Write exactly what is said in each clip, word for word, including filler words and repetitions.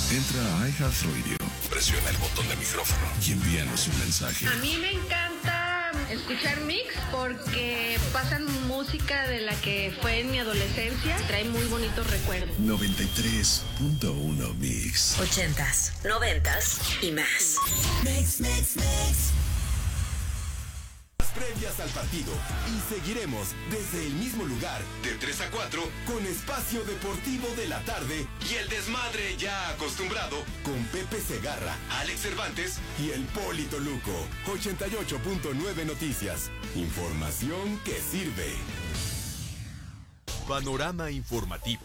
Entra a iHeartRadio, presiona el botón de micrófono y envíanos un mensaje. A mí me encanta escuchar Mix porque pasan música de la que fue en mi adolescencia. Trae muy bonitos recuerdos. noventa y tres punto uno Mix. Ochentas, noventas y más. Mix, mix, mix. Previas al partido y seguiremos desde el mismo lugar de tres a cuatro con Espacio Deportivo de la Tarde y el desmadre ya acostumbrado con Pepe Segarra, Alex Cervantes y el Polito Luco. ochenta y ocho punto nueve Noticias. Información que sirve. Panorama informativo.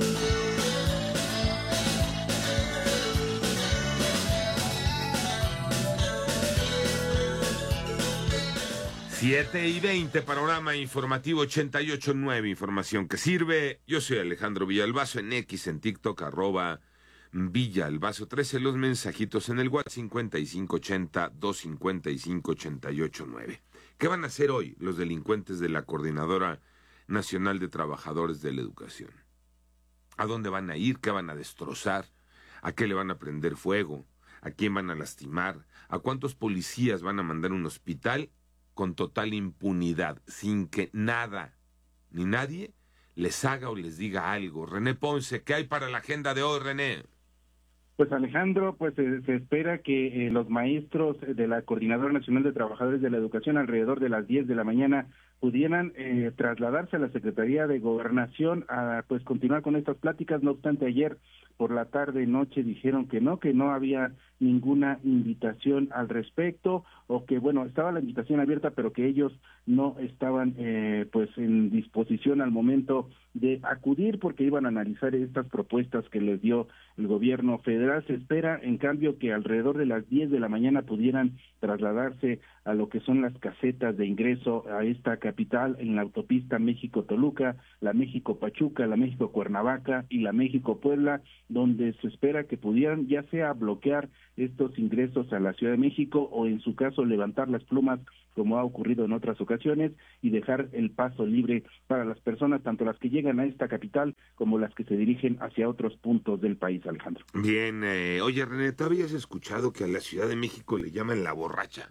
siete y veinte, panorama informativo ochenta y ocho punto nueve, información que sirve. Yo soy Alejandro Villalbazo, en X, en TikTok, arroba Villalbazo trece, los mensajitos en el WhatsApp cincuenta y cinco ochenta, doscientos cincuenta y cinco, ochenta y ocho nueve. ¿Qué van a hacer hoy los delincuentes de la Coordinadora Nacional de Trabajadores de la Educación? ¿A dónde van a ir? ¿Qué van a destrozar? ¿A qué le van a prender fuego? ¿A quién van a lastimar? ¿A cuántos policías van a mandar a un hospital con total impunidad, sin que nada ni nadie les haga o les diga algo? René Ponce, ¿qué hay para la agenda de hoy, René? Pues Alejandro, pues eh, se espera que eh, los maestros de la Coordinadora Nacional de Trabajadores de la Educación alrededor de las diez de la mañana pudieran eh, trasladarse a la Secretaría de Gobernación a pues continuar con estas pláticas. No obstante, ayer por la tarde noche dijeron que no, que no había ninguna invitación al respecto, o que bueno, estaba la invitación abierta, pero que ellos no estaban eh, pues en disposición al momento de acudir porque iban a analizar estas propuestas que les dio el gobierno federal. Se espera, en cambio, que alrededor de las diez de la mañana pudieran trasladarse a lo que son las casetas de ingreso a esta capital en la autopista México-Toluca, la México-Pachuca, la México-Cuernavaca y la México-Puebla, donde se espera que pudieran ya sea bloquear estos ingresos a la Ciudad de México o en su caso levantar las plumas como ha ocurrido en otras ocasiones y dejar el paso libre para las personas, tanto las que llegan a esta capital como las que se dirigen hacia otros puntos del país, Alejandro. Bien, eh, oye René, ¿tú habías escuchado que a la Ciudad de México le llaman la borracha?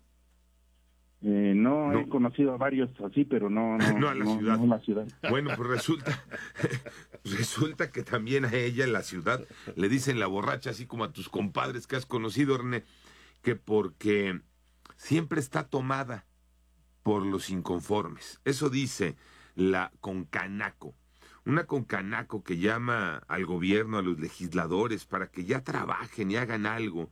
Eh, no, no, he conocido a varios así, pero no, no, no a la no, ciudad. No a la ciudad. Bueno, pues resulta, resulta que también a ella en la ciudad le dicen la borracha, así como a tus compadres que has conocido, René, que porque siempre está tomada por los inconformes. Eso dice la Concanaco. Una Concanaco que llama al gobierno, a los legisladores, para que ya trabajen y hagan algo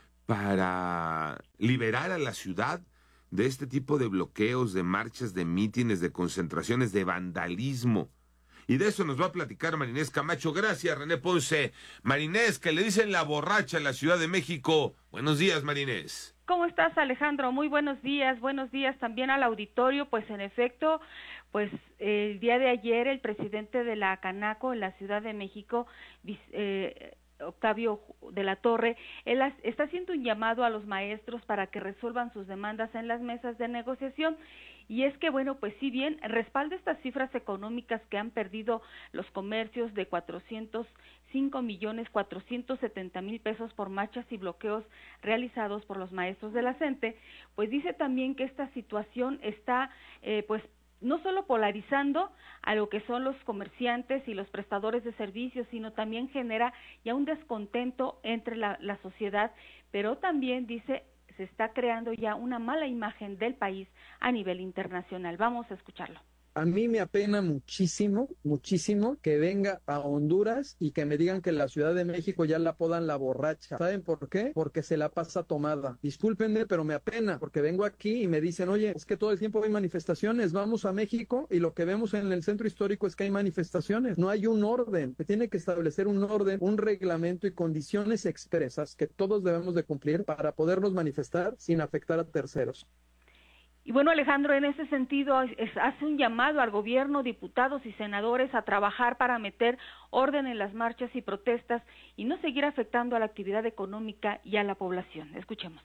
para liberar a la ciudad de este tipo de bloqueos, de marchas, de mítines, de concentraciones, de vandalismo. Y de eso nos va a platicar Marinés Camacho. Gracias, René Ponce. Marinés, que le dicen la borracha en la Ciudad de México. Buenos días, Marinés. ¿Cómo estás, Alejandro? Muy buenos días. Buenos días también al auditorio. Pues en efecto, pues eh, el día de ayer el presidente de la Canaco en la Ciudad de México, eh, Octavio de la Torre, él está haciendo un llamado a los maestros para que resuelvan sus demandas en las mesas de negociación. Y es que, bueno, pues si bien respalda estas cifras económicas que han perdido los comercios de cuatrocientos cinco millones cuatrocientos setenta mil pesos por marchas y bloqueos realizados por los maestros de la CENTE, pues dice también que esta situación está, eh, pues, no solo polarizando a lo que son los comerciantes y los prestadores de servicios, sino también genera ya un descontento entre la, la sociedad, pero también dice se está creando ya una mala imagen del país a nivel internacional. Vamos a escucharlo. A mí me apena muchísimo, muchísimo que venga a Honduras y que me digan que la Ciudad de México ya la apodan la borracha. ¿Saben por qué? Porque se la pasa tomada. Discúlpenme, pero me apena, porque vengo aquí y me dicen, oye, es que todo el tiempo hay manifestaciones, vamos a México y lo que vemos en el centro histórico es que hay manifestaciones. No hay un orden, se tiene que establecer un orden, un reglamento y condiciones expresas que todos debemos de cumplir para podernos manifestar sin afectar a terceros. Y bueno, Alejandro, en ese sentido es, hace un llamado al gobierno, diputados y senadores a trabajar para meter orden en las marchas y protestas y no seguir afectando a la actividad económica y a la población. Escuchemos.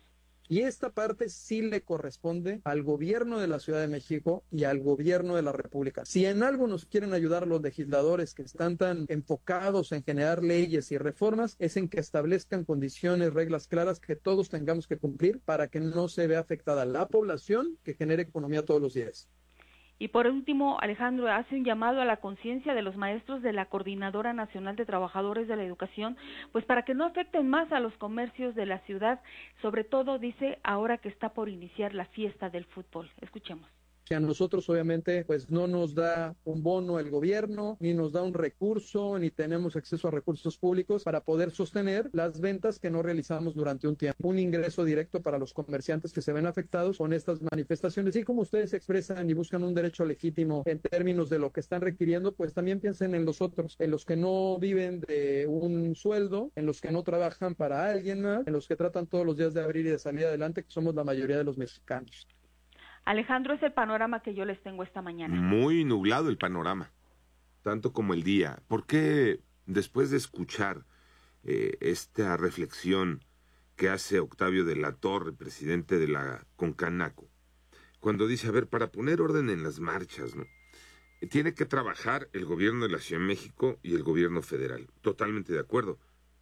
Y esta parte sí le corresponde al gobierno de la Ciudad de México y al gobierno de la República. Si en algo nos quieren ayudar los legisladores que están tan enfocados en generar leyes y reformas, es en que establezcan condiciones, reglas claras que todos tengamos que cumplir para que no se vea afectada la población que genere economía todos los días. Y por último, Alejandro, hace un llamado a la conciencia de los maestros de la Coordinadora Nacional de Trabajadores de la Educación, pues para que no afecten más a los comercios de la ciudad, sobre todo, dice, ahora que está por iniciar la fiesta del fútbol. Escuchemos. Que a nosotros obviamente pues no nos da un bono el gobierno, ni nos da un recurso, ni tenemos acceso a recursos públicos para poder sostener las ventas que no realizamos durante un tiempo. Un ingreso directo para los comerciantes que se ven afectados con estas manifestaciones. Y como ustedes se expresan y buscan un derecho legítimo en términos de lo que están requiriendo, pues también piensen en los otros, en los que no viven de un sueldo, en los que no trabajan para alguien más, en los que tratan todos los días de abrir y de salir adelante, que somos la mayoría de los mexicanos. Alejandro, es el panorama que yo les tengo esta mañana. Muy nublado el panorama, tanto como el día. ¿Por qué después de escuchar eh, esta reflexión que hace Octavio de la Torre, presidente de la Concanaco, cuando dice, a ver, para poner orden en las marchas, ¿no? Tiene que trabajar el gobierno de la Ciudad de México y el gobierno federal. Totalmente de acuerdo.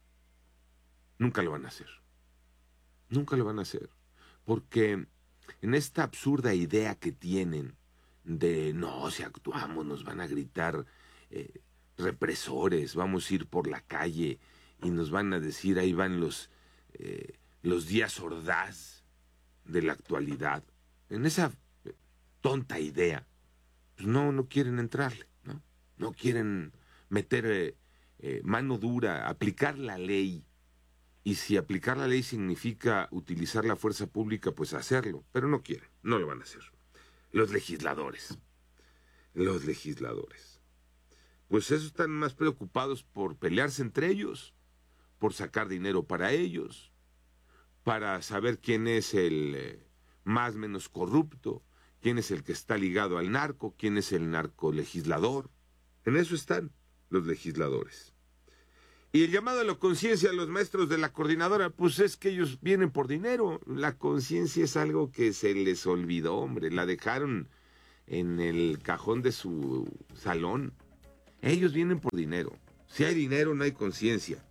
Nunca lo van a hacer. Nunca lo van a hacer. Porque en esta absurda idea que tienen de, no, si actuamos nos van a gritar eh, represores, vamos a ir por la calle y nos van a decir, ahí van los, eh, los Díaz Ordaz de la actualidad. En esa tonta idea, pues no, no quieren entrarle, ¿no? No quieren meter eh, eh, mano dura, aplicar la ley. Y si aplicar la ley significa utilizar la fuerza pública, pues hacerlo. Pero no quieren, no lo van a hacer. Los legisladores, los legisladores, pues esos están más preocupados por pelearse entre ellos, por sacar dinero para ellos, para saber quién es el eh, más menos corrupto, quién es el que está ligado al narco, quién es el narcolegislador. En eso están los legisladores. Y el llamado a la conciencia a los maestros de la coordinadora, pues es que ellos vienen por dinero. La conciencia es algo que se les olvidó, hombre. La dejaron en el cajón de su salón. Ellos vienen por dinero. Si hay dinero, no hay conciencia.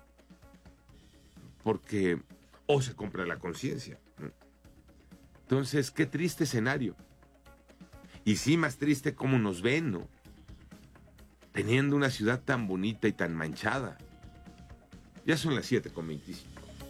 Porque o se compra la conciencia. Entonces, qué triste escenario. Y sí, más triste cómo nos ven, ¿no? Teniendo una ciudad tan bonita y tan manchada. Ya son las siete con veinticinco.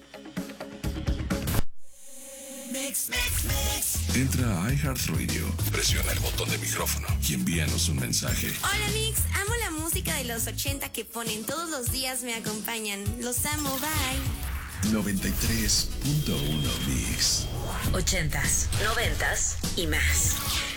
Mix, mix, mix. Entra a iHeartRadio, presiona el botón de micrófono y envíanos un mensaje. Hola Mix, amo la música de los ochenta que ponen todos los días, me acompañan. Los amo, bye. noventa y tres punto uno Mix. Ochentas, noventas y más.